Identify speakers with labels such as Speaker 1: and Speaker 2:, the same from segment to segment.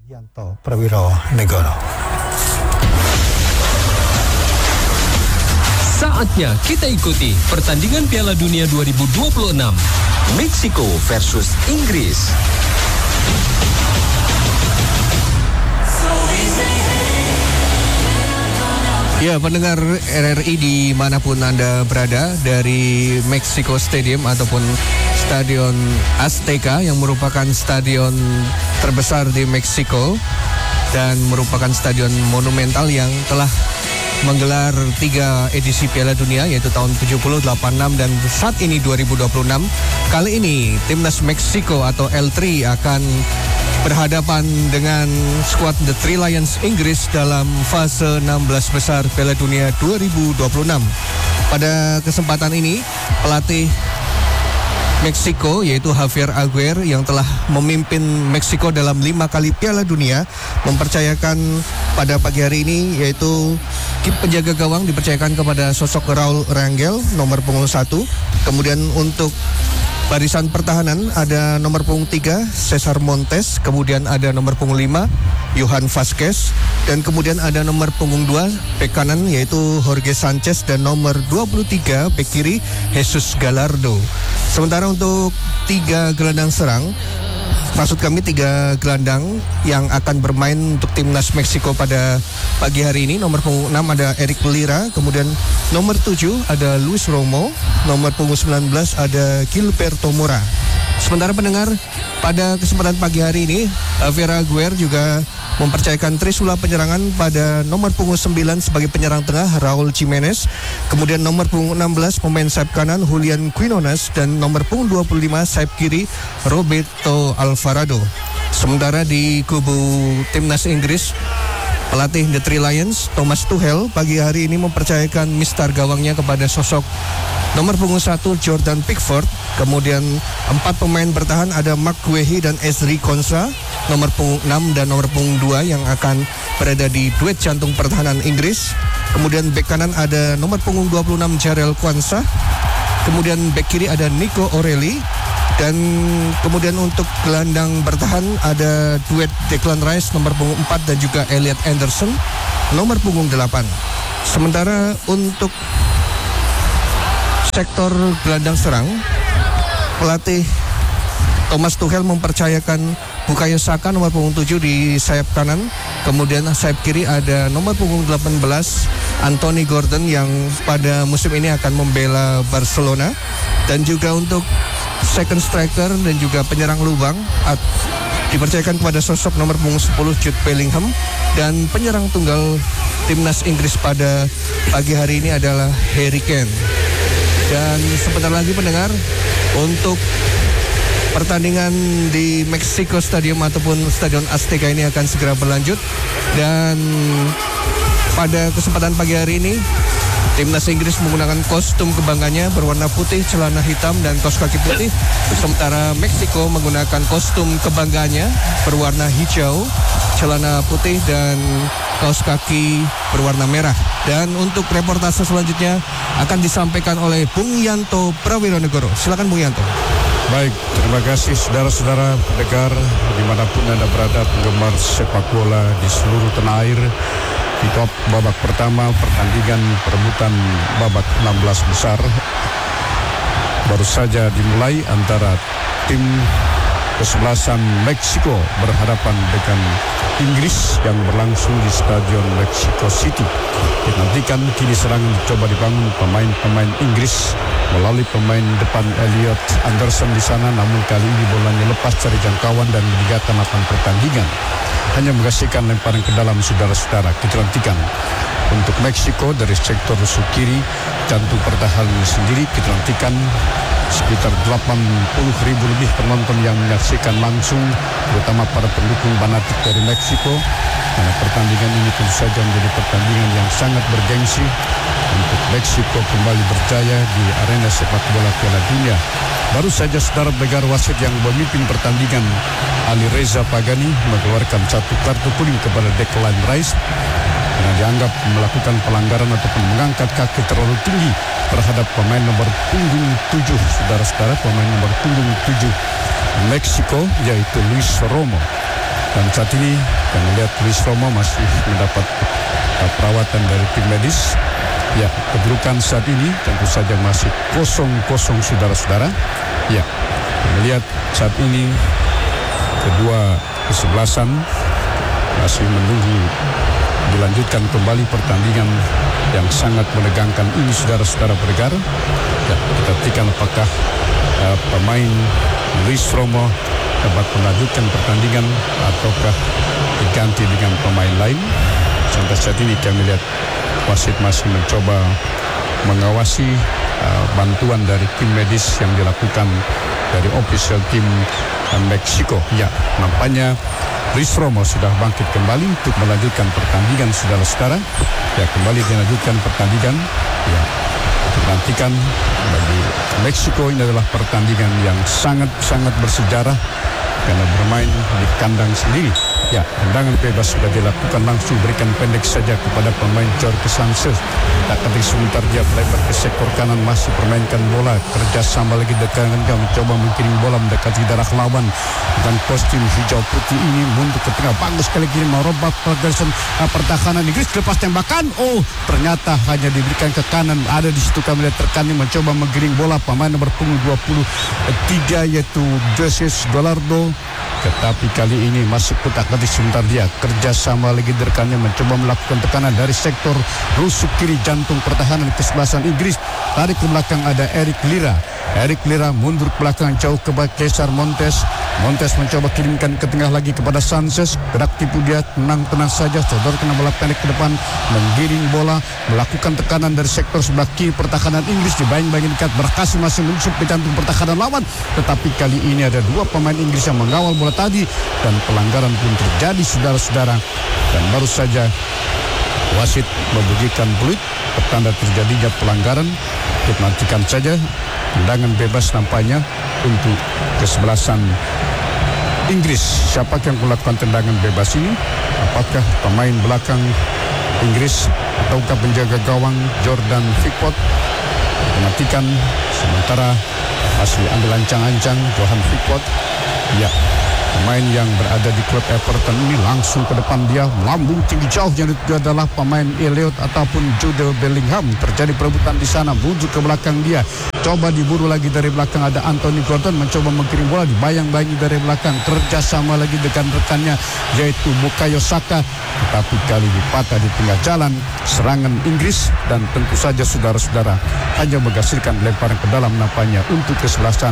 Speaker 1: Yanto Prawiro Negoro.
Speaker 2: Saatnya kita ikuti pertandingan Piala Dunia 2026 Meksiko versus Inggris.
Speaker 3: Ya, pendengar RRI dimanapun Anda berada, dari Mexico Stadium ataupun Stadion Azteca yang merupakan stadion terbesar di Meksiko dan merupakan stadion monumental yang telah menggelar 3 edisi Piala Dunia, yaitu tahun 70, 86 dan saat ini 2026. Kali ini timnas Meksiko atau L3 akan berhadapan dengan skuad The Three Lions Inggris dalam fase 16 besar Piala Dunia 2026. Pada kesempatan ini, pelatih Meksiko yaitu Javier Aguirre yang telah memimpin Meksiko dalam 5 kali Piala Dunia mempercayakan pada pagi hari ini, yaitu penjaga gawang dipercayakan kepada sosok Raul Rangel nomor punggung 1. Kemudian untuk barisan pertahanan ada nomor punggung 3 Cesar Montes, kemudian ada nomor punggung 5 Johan Vazquez, dan kemudian ada nomor punggung 2 bek kanan yaitu Jorge Sanchez, dan nomor 23 bek kiri Jesus Gallardo. Sementara untuk 3 gelandang serang, maksud kami 3 gelandang yang akan bermain untuk timnas Meksiko pada pagi hari ini, nomor punggung 6 ada Eric Lira, kemudian nomor 7 ada Luis Romo, nomor punggung 19 ada Gilberto Mora. Sementara pendengar, pada kesempatan pagi hari ini Javier Aguirre juga mempercayakan trisula penyerangan pada nomor punggung 9 sebagai penyerang tengah Raul Jimenez, kemudian nomor punggung 16 pemain sayap kanan Julian Quinones, dan nomor punggung 25 sayap kiri Roberto Alvarado. Sementara di kubu timnas Inggris, pelatih The Three Lions Thomas Tuchel pagi hari ini mempercayakan mistar gawangnya kepada sosok nomor punggung 1 Jordan Pickford, kemudian 4 pemain bertahan ada Mark Guehi dan Ezri Konsa, nomor punggung 6 dan nomor punggung 2 yang akan berada di duet jantung pertahanan Inggris. Kemudian bek kanan ada nomor punggung 26 Jarell Quansah, kemudian bek kiri ada Nico O'Reilly, dan kemudian untuk gelandang bertahan ada duet Declan Rice nomor punggung 4 dan juga Elliot Anderson nomor punggung 8. Sementara untuk sektor gelandang serang, pelatih Thomas Tuchel mempercayakan Bukayo Saka nomor punggung 7 di sayap kanan, kemudian sayap kiri ada nomor punggung 18 Anthony Gordon yang pada musim ini akan membela Barcelona, dan juga untuk second striker dan juga penyerang lubang dipercayakan kepada sosok nomor punggung 10 Jude Bellingham, dan penyerang tunggal timnas Inggris pada pagi hari ini adalah Harry Kane. Dan sebentar lagi pendengar, untuk pertandingan di Mexico Stadium ataupun Stadion Azteca ini akan segera berlanjut. Dan pada kesempatan pagi hari ini, timnas Inggris menggunakan kostum kebanggaannya berwarna putih, celana hitam dan kaos kaki putih. Sementara Meksiko menggunakan kostum kebanggaannya berwarna hijau, celana putih dan kaos kaki berwarna merah. Dan untuk reportase selanjutnya akan disampaikan oleh Bung Yanto Prawiro Negoro. Silakan Bung Yanto.
Speaker 4: Baik, terima kasih saudara-saudara pendengar dimanapun Anda berada, penggemar sepak bola di seluruh tanah air. Di top babak pertama pertandingan perebutan babak 16 besar baru saja dimulai antara tim kesebelasan Meksiko berhadapan dengan Inggris yang berlangsung di Stadion Mexico City. Dinantikan kini serangan dicoba dibangun pemain-pemain Inggris melalui pemain depan Elliot Anderson di sana, namun kali ini bolanya lepas dari jangkauan dan meninggalkan lapangan pertandingan. Hanya menghasilkan lemparan ke dalam saudara-saudara. Kita nantikan untuk Meksiko dari sektor musuh kiri jantung pertahanan sendiri, kita nantikan sekitar 80.000 lebih penonton yang menyaksikan langsung, terutama para pendukung fanatik dari Meksiko. Karena pertandingan ini tentu saja menjadi pertandingan yang sangat bergengsi untuk Meksiko kembali berjaya di arena sepak bola Piala Dunia. Baru saja saudara pendengar, wasit yang memimpin pertandingan Ali Reza Pagani mengeluarkan 1 kartu kuning kepada Declan Rice karena dianggap melakukan pelanggaran ataupun mengangkat kaki terlalu tinggi terhadap pemain nomor punggung 7, saudara-saudara, pemain nomor punggung 7 Meksiko yaitu Luis Romo. Dan saat ini kami lihat Luis Romo masih mendapat perawatan dari tim medis. Ya, kedudukan saat ini tentu saja masih 0-0 saudara-saudara. Ya, kami lihat saat ini kedua kesebelasan masih menunggu dilanjutkan kembali pertandingan yang sangat menegangkan ini saudara-saudara pendengar. Ya, kita nantikan apakah pemain Luis Romo dapat melanjutkan pertandingan ataukah diganti dengan pemain lain. Sampai saat ini kami lihat wasit masih mencoba mengawasi bantuan dari tim medis yang dilakukan dari official tim Meksiko. Ya, nampaknya Luis Romo sudah bangkit kembali untuk melanjutkan pertandingan saudara-saudara. Ya, kembali dilanjutkan pertandingan. Ya, nantikan bagi Meksiko ini adalah pertandingan yang sangat bersejarah karena bermain di kandang sendiri. Ya, tendangan bebas sudah dilakukan langsung, berikan pendek saja kepada pemain Jorge Sanchez. Tak ketik sebentar dia melebar ke sektor kanan, masih permainkan bola, kerjasama lagi dekat dia mencoba mengkirim bola mendekati darah lawan dan kostum hijau putih ini mundur ke tengah, bagus sekali kirim merobak pergerakan pertahanan Inggris, lepas tembakan, ternyata hanya diberikan ke kanan. Ada di situ kami lihat rekannya mencoba menggiring bola pemain nomor punggung 23 yaitu Jesus Gallardo. Tetapi kali ini masih kutak-katik sebentar dia kerjasama lagi rekannya mencoba melakukan tekanan dari sektor rusuk kiri jantung pertahanan kesebelasan Inggris. Tarik ke belakang ada Eric Lira. Eric Lira mundur ke belakang jauh ke Cesar Montes. Montes mencoba kirimkan ke tengah lagi kepada Sanchez. Gerak tipu dia, tenang saja, sodorkan bola pendek ke depan, menggiring bola, melakukan tekanan dari sektor sebelah kiri pertahanan Inggris. Dibayang-bayangin dekat, berhasil masih menusuk ke jantung pertahanan lawan. Tetapi kali ini ada dua pemain Inggris yang mengawal bola tadi dan pelanggaran pun terjadi saudara-saudara. Dan baru saja wasit membunyikan peluit pertanda terjadinya pelanggaran. Kita nantikan saja tendangan bebas nampaknya untuk kesebelasan Inggris. Siapa yang melakukan tendangan bebas ini? Apakah pemain belakang Inggris ataukah penjaga gawang Jordan Pickford? Kita nantikan sementara masih ambil ancang-ancang Johan Pickford. Ya, pemain yang berada di klub Everton ini langsung ke depan dia melambung tinggi jauh, yang itu adalah pemain Elliot ataupun Jude Bellingham. Terjadi perebutan di sana, bujuk ke belakang dia, coba diburu lagi dari belakang ada Anthony Gordon mencoba mengkirim bola, dibayang-bayangi dari belakang, kerjasama lagi dengan rekannya yaitu Bukayo Saka, tetapi kali ini patah di tengah jalan serangan Inggris dan tentu saja saudara-saudara hanya menghasilkan lemparan ke dalam nampaknya untuk kesebelasan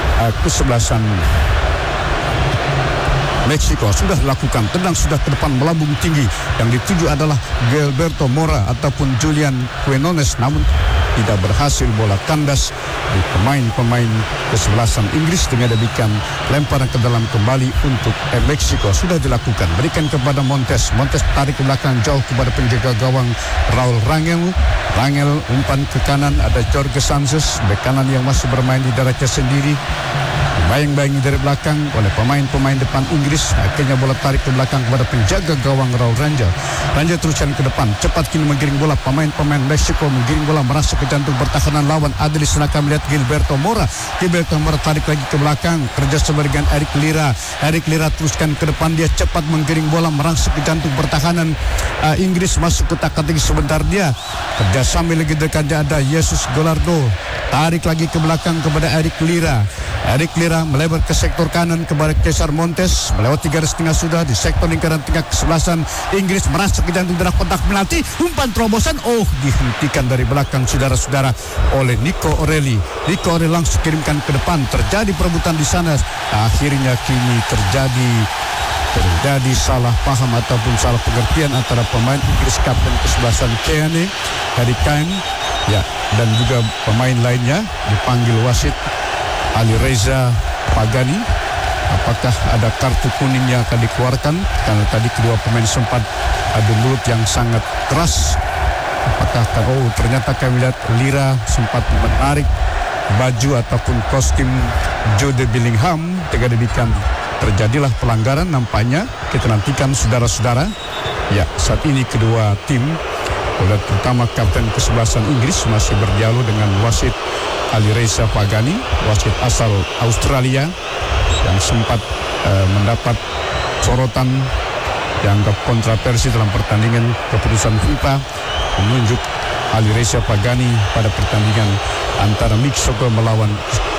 Speaker 4: Meksiko. Sudah dilakukan, tendang sudah ke depan melambung tinggi, yang dituju adalah Gilberto Mora ataupun Julian Quinones, namun tidak berhasil, bola kandas di pemain-pemain kesebelasan Inggris. Dengan demikian lemparan ke dalam kembali untuk Meksiko sudah dilakukan, berikan kepada Montes. Montes tarik ke belakang jauh kepada penjaga gawang Raul Rangel. Rangel umpan ke kanan, ada Jorge Sanchez bek kanan yang masih bermain di daratnya sendiri, bayang-bayangi dari belakang oleh pemain-pemain depan Inggris. Akhirnya bola tarik ke belakang kepada penjaga gawang Raul Rangel. Rangel teruskan ke depan, cepat kini menggiring bola. Pemain-pemain Meksiko menggiring bola merasa ke jantung pertahanan lawan. Ada di sana kami lihat Gilberto Mora. Gilberto Mora tarik lagi ke belakang, kerja sama dengan Eric Lira. Eric Lira teruskan ke depan, dia cepat menggiring bola merasa ke jantung pertahanan Inggris. Masuk ke tak-tak sebentar dia, kerjasama lagi dekatnya ada Jesus Gallardo. Tarik lagi ke belakang kepada Eric Lira. Eric Lira melebar ke sektor kanan kepada Cesar Montes, melewati garis tengah sudah di sektor lingkaran tengah kesebelasan Inggris, merasa ke jantung darah kotak penalti, umpan terobosan, dihentikan dari belakang saudara-saudara oleh Nico Orelli. Nico Orelli langsung kirimkan ke depan, terjadi perebutan di sana. Akhirnya kini terjadi salah paham ataupun salah pengertian antara pemain Inggris kapten kesebelasan Keane, Harry Kane, ya, dan juga pemain lainnya. Dipanggil wasit Ali Reza Pagani. Apakah ada kartu kuning yang akan dikeluarkan? Karena tadi kedua pemain sempat adu mulut yang sangat keras. Apakah ternyata kami lihat Lira sempat menarik baju ataupun kostum Jude Bellingham. Dengan demikian terjadilah pelanggaran nampaknya. Kita nantikan saudara-saudara. Ya, saat ini kedua tim, terutama kapten kesebelasan Inggris, masih berdialog dengan wasit Ali Reza Pagani, wasit asal Australia yang sempat mendapat sorotan dianggap kontroversi dalam pertandingan. Keputusan FIFA menunjuk Alireza Pagani pada pertandingan antara Meksiko melawan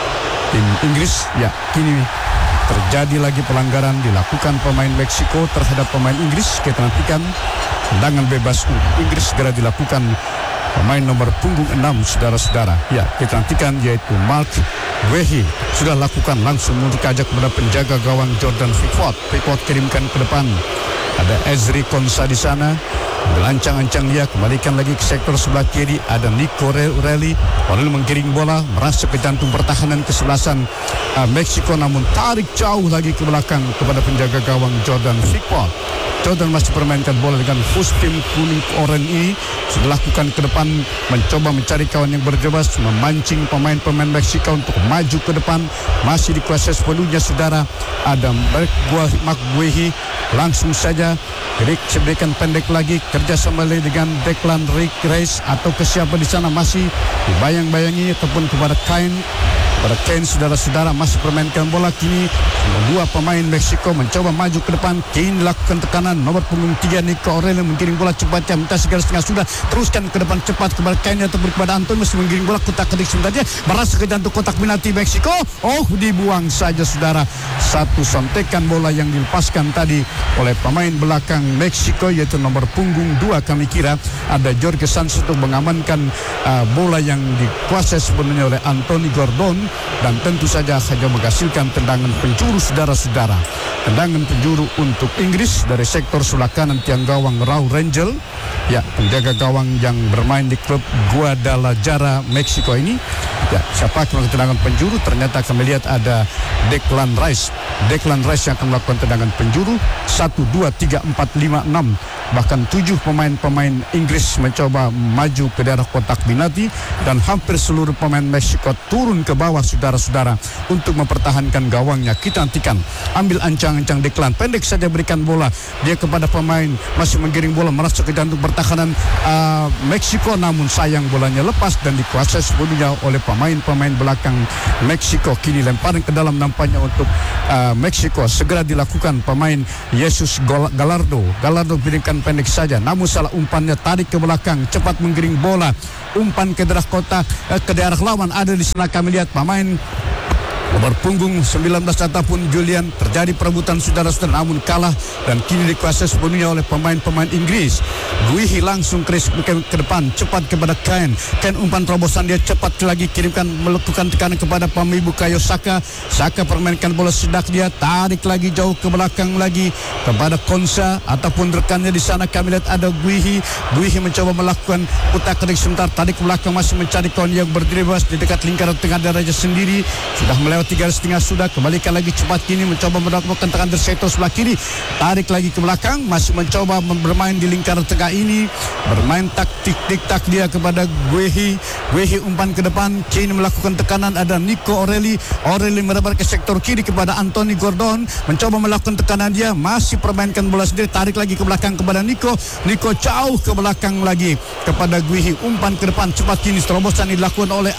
Speaker 4: tim Inggris. Ya, kini terjadi lagi pelanggaran dilakukan pemain Meksiko terhadap pemain Inggris. Kita nantikan tendangan bebas untuk Inggris segera dilakukan pemain nomor punggung 6, saudara-saudara. Ya, kita nantikan yaitu Mark Guehi sudah lakukan langsung untuk ajak kepada penjaga gawang Jordan Pickford. Pickford kirimkan ke depan. Ada Ezri Konsa di sana. Belancang-ancang dia, kembalikan lagi ke sektor sebelah kiri. Ada Nico O'Reilly. O'Reilly menggiring bola, merasa ke jantung pertahanan kesebelasan Meksiko, namun tarik jauh lagi ke belakang kepada penjaga gawang Jordan Pickford. Jordan masih permainkan bola dengan kostum kuning oranye ini. Sudah lakukan ke depan, mencoba mencari kawan yang berjebas, memancing pemain-pemain Meksiko untuk maju ke depan. Masih dikuasai sepenuhnya, saudara. Ada Mark Guehi, langsung saja berikan pendek lagi, kerjasama dengan Declan Rice atau ke siapa di sana, masih dibayang-bayangi ataupun kepada Kane. Pada Kane, saudara-saudara, masih permainkan bola. Kini dua pemain Meksiko mencoba maju ke depan. Kane lakukan tekanan, nomor punggung 3 Nico O'Reilly menggiring bola cepatnya, minta segala setengah sudah, teruskan ke depan cepat kepada Kane ataupun kepada Anton, masih menggiring bola kotak-ketik sebentar saja, merasa ke jantung kotak penalti Meksiko. Oh, dibuang saja, saudara. Satu sontekan bola yang dilepaskan tadi oleh pemain belakang Meksiko, yaitu nomor punggung 2. Kami kira ada Jorge Sanchez untuk mengamankan bola yang dikuasai sepenuhnya oleh Anthony Gordon, dan tentu saja hanya menghasilkan tendangan penjuru, saudara-saudara. Tendangan penjuru untuk Inggris dari sektor sebelah kanan tiang gawang Raul Rangel. Ya, penjaga gawang yang bermain di klub Guadalajara Meksiko ini. Ya, siapa yang melakukan tendangan penjuru? Ternyata kami lihat ada Declan Rice. Declan Rice yang akan melakukan tendangan penjuru. 1, 2, 3, 4, 5, 6. Bahkan 7 pemain-pemain Inggris mencoba maju ke daerah kotak penalti, dan hampir seluruh pemain Meksiko turun ke bawah, saudara-saudara, untuk mempertahankan gawangnya. Kita nantikan, ambil ancang-ancang Declan, pendek saja berikan bola dia kepada pemain, masih menggiring bola, merasa ke jantung pertahanan Meksiko, namun sayang bolanya lepas dan dikuasai sepenuhnya oleh pemain-pemain belakang Meksiko. Kini lemparan ke dalam nampaknya untuk Meksiko, segera dilakukan pemain Jesus Gallardo. Gallardo berikan pendek saja, namun salah umpannya, tarik ke belakang, cepat menggiring bola, umpan ke daerah kotak, ke daerah lawan. Ada di sana kami lihat pemain nomor punggung 19 ataupun Julian, terjadi perebutan, saudara-saudara, namun kalah dan kini dikuasai sepenuhnya oleh pemain-pemain Inggris. Guihi langsung ke depan, cepat kepada Kane. Kane umpan terobosan dia, cepat lagi kirimkan, melakukan tekanan kepada pemibu Bukayo Saka. Saka permainkan bola sedak dia, tarik lagi jauh ke belakang lagi kepada Konsa ataupun rekannya di sana. Kami lihat ada Guihi. Guihi mencoba melakukan putar-kerik sebentar, tarik ke belakang, masih mencari kawan yang berdiri bebas di dekat lingkaran tengah darahnya sendiri. Sudah melewati 3,5 sudah, kembalikan lagi cepat kini, mencoba melakukan tekanan dari sektor sebelah kiri, tarik lagi ke belakang, masih mencoba bermain di lingkaran tengah ini, bermain taktik tik-tak dia kepada Guehi. Guehi umpan ke depan, kini melakukan tekanan, ada Nico O'Reilly. O'Reilly merebut ke sektor kiri kepada Anthony Gordon, mencoba melakukan tekanan dia, masih permainkan bola sendiri, tarik lagi ke belakang kepada Nico. Nico jauh ke belakang lagi kepada Guehi, umpan ke depan cepat kini, terobosan dilakukan oleh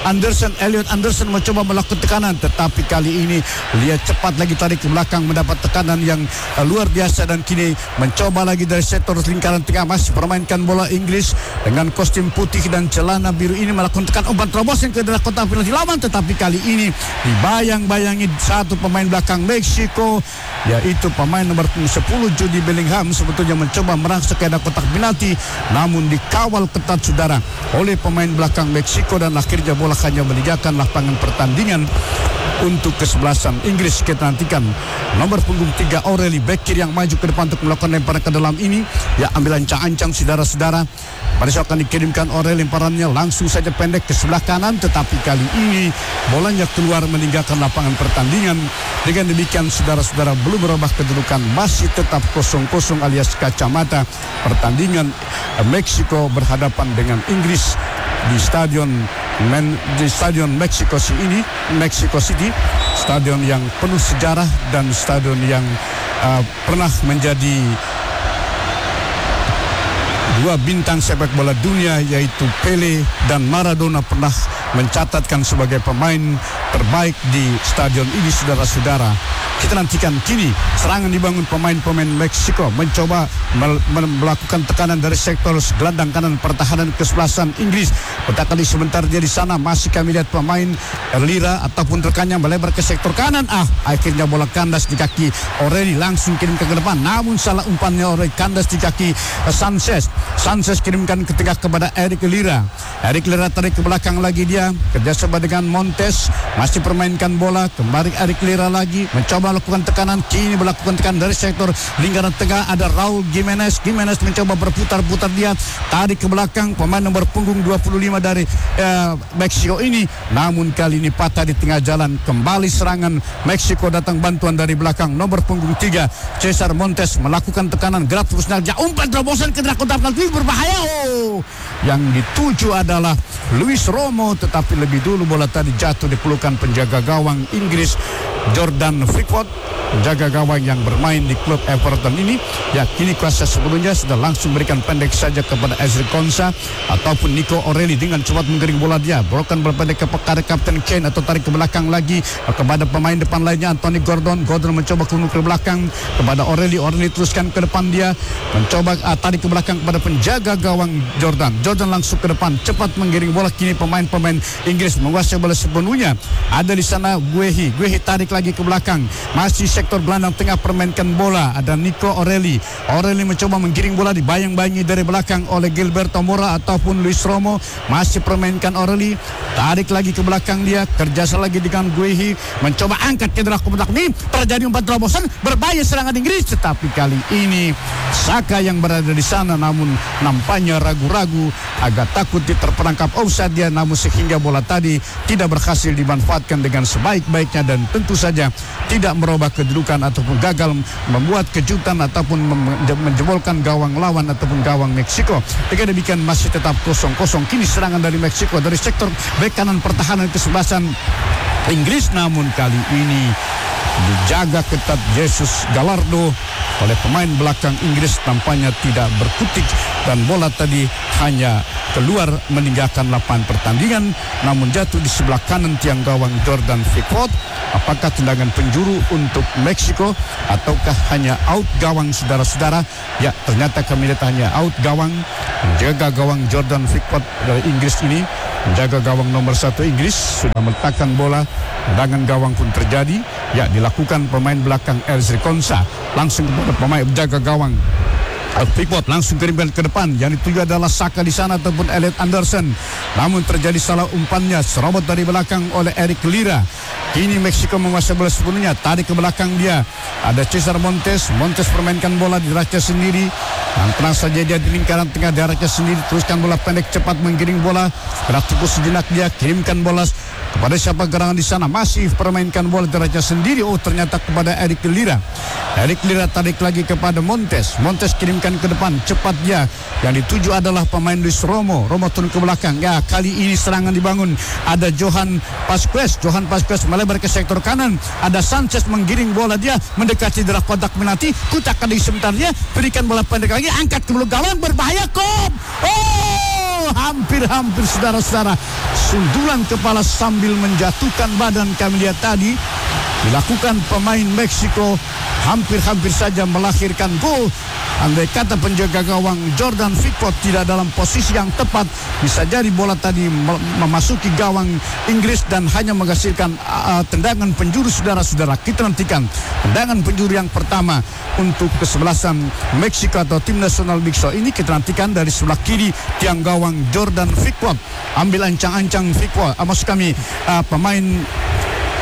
Speaker 4: Elliot Anderson mencoba melakukan tekanan, tetapi kali ini dia cepat lagi tarik ke belakang, mendapat tekanan yang luar biasa, dan kini mencoba lagi dari sektor lingkaran tengah, masih permainkan bola Inggris dengan kostum putih dan celana biru ini, melakukan tekanan, umpan terobosan ke daerah kotak penalti lawan, tetapi kali ini dibayang-bayangi satu pemain belakang Meksiko, yaitu pemain nomor 10 Jude Bellingham, sebetulnya mencoba merangsek ke daerah kotak penalti, namun dikawal ketat, saudara, oleh pemain belakang Meksiko, dan akhirnya bola hanya meninggalkan lapangan pertandingan untuk kesebelasan Inggris. Kita nantikan nomor punggung 3 O'Reilly, bek kiri yang maju ke depan untuk melakukan lemparan ke dalam ini. Ya, ambil ancang-ancang, saudara-saudara. Pada saat akan dikirimkan O'Reilly, lemparannya langsung saja pendek ke sebelah kanan, tetapi kali ini bolanya keluar meninggalkan lapangan pertandingan. Dengan demikian, saudara-saudara, belum berubah kedudukan, masih tetap 0-0 alias kacamata. Pertandingan Meksiko berhadapan dengan Inggris di stadion Mexico City, stadion yang penuh sejarah dan stadion yang pernah menjadi dua bintang sepak bola dunia, yaitu Pele dan Maradona, pernah mencatatkan sebagai pemain terbaik di stadion ini, saudara-saudara. Kita nantikan kini serangan dibangun pemain-pemain Meksiko mencoba melakukan tekanan dari sektor gelandang kanan pertahanan kesebelasan Inggris. Pada kali sebentar dia di sana masih kami lihat pemain Lira ataupun rekannya melebar ke sektor kanan. Akhirnya bola kandas di kaki O'Reilly, langsung kirimkan ke depan. Namun salah umpannya O'Reilly, kandas di kaki Sanchez. Sanchez kirimkan ke tengah kepada Eric Lira. Eric Lira tarik ke belakang lagi dia, kerjasama dengan Montes, masih permainkan bola. Kembali Eric Lira lagi mencoba melakukan tekanan, kini melakukan tekanan dari sektor lingkaran tengah. Ada Raul Jimenez mencoba berputar-putar dia, tarik ke belakang pemain nomor punggung 25 dari Meksiko ini. Namun kali ini patah di tengah jalan. Kembali serangan Meksiko, datang bantuan dari belakang nomor punggung 3 Cesar Montes melakukan tekanan, gerak terus naja, umpan terobosan ke kotak penalti berbahaya. Yang dituju adalah Luis Romo, tetapi lebih dulu bola tadi jatuh di pelukan penjaga gawang Inggris Jordan Pickford, penjaga gawang yang bermain di klub Everton ini. Ya, kini kuasa sebelumnya sudah langsung berikan pendek saja kepada Ezri Konsa ataupun Nico O'Reilly dengan cepat menggiring bola dia. Broken bola pendek kepada Kapten Kane atau tarik ke belakang lagi kepada pemain depan lainnya Anthony Gordon. Gordon mencoba ke belakang kepada O'Reilly. O'Reilly teruskan ke depan dia, mencoba tarik ke belakang kepada penjaga gawang Jordan. Jordan langsung ke depan, cepat menggiring bola. Kini pemain-pemain Inggris menguasai bola sepenuhnya. Ada di sana Guehi tarik lagi ke belakang. Masih sektor gelandang tengah permainkan bola. Ada Nico O'Reilly. O'Reilly mencoba menggiring bola, dibayang-bayangi dari belakang oleh Gilberto Mora ataupun Luis Romo. Masih permainkan O'Reilly. Tarik lagi ke belakang dia. Kerjasama lagi dengan Guehi. Mencoba angkat ke dalam kotak ini. Terjadi umpan terobosan. Berbahaya serangan Inggris. Tetapi kali ini Saka yang berada di sana namun nampaknya ragu-ragu, agak takut terperangkap offside dia, namun sehingga bola tadi tidak berhasil dimanfaatkan dengan sebaik-baiknya dan tentu saja tidak merubah kedudukan ataupun gagal membuat kejutan ataupun menjebolkan gawang lawan ataupun gawang Meksiko. Dengan demikian masih tetap 0-0. Kini serangan dari Meksiko dari sektor bek kanan pertahanan kesebelasan Inggris, namun kali ini dijaga ketat Jesus Gallardo oleh pemain belakang Inggris, tampaknya tidak berkutik dan bola tadi hanya keluar meninggalkan lapangan pertandingan, namun jatuh di sebelah kanan tiang gawang Jordan Pickford. Apakah tendangan penjuru untuk Meksiko ataukah hanya out gawang, saudara-saudara? Ya, ternyata kami lihat hanya out gawang. Menjaga gawang Jordan Pickford dari Inggris ini, menjaga gawang nomor 1 Inggris sudah meletakkan bola. Tendangan gawang pun terjadi. Ya, dilakukan pemain belakang Ezri Konsa langsung kepada pemain penjaga gawang Pickford, langsung kirimkan ke depan. Yang dituju adalah Saka di sana ataupun Elliot Anderson. Namun terjadi salah umpannya, serobot dari belakang oleh Eric Lira. Kini Meksiko menguasai bola sepenuhnya, tarik ke belakang dia. Ada Cesar Montes permainkan bola di darahnya sendiri. Dan tenang saja dia di lingkaran tengah darahnya sendiri, teruskan bola pendek, cepat menggiring bola. Gerak tunggu sejenak dia, kirimkan bola kepada siapa gerangan di sana, masih permainkan bola darahnya sendiri. Oh, ternyata kepada Eric Lira. Eric Lira tarik lagi kepada Montes kirimkan ke depan, cepat dia. Yang dituju adalah pemain Luis Romo turun ke belakang. Ya, kali ini serangan dibangun. Ada Johan Pasquez melebar ke sektor kanan. Ada Sanchez menggiring bola dia mendekati darah kotak penalti. Kutak kali sebentar dia, berikan bola pendek lagi, angkat ke belakang gawang, berbahaya kop. Oh, hampir saudara-saudara. Sundulan kepala sambil menjatuhkan badan kami lihat tadi dilakukan pemain Meksiko, hampir saja melahirkan gol. Andai kata penjaga gawang Jordan Pickford tidak dalam posisi yang tepat, bisa jadi bola tadi memasuki gawang Inggris dan hanya menghasilkan tendangan penjuru, saudara-saudara. Kita nantikan tendangan penjuru yang pertama untuk kesebelasan Meksiko atau tim nasional Meksiko ini. Kita nantikan dari sebelah kiri tiang gawang Jordan Pickford. Ambil ancang-ancang Pickford, maksud kami pemain